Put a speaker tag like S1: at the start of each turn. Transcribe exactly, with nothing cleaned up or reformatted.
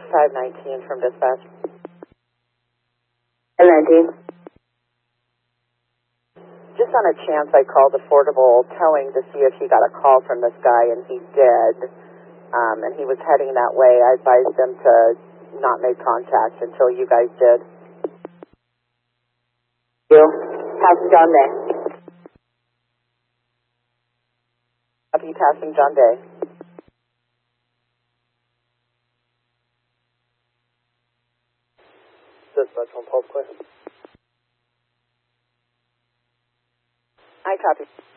S1: five nineteen from dispatch.
S2: five nineteen.
S1: Just on a chance, I called Affordable Towing to see if he got a call from this guy, and he did. Um, and he was heading that way. I advised him to not make contact until you guys did.
S2: You. Passing John Day.
S1: Copy, passing John Day.
S3: Dispatch on Pulse Clear.
S1: I copy.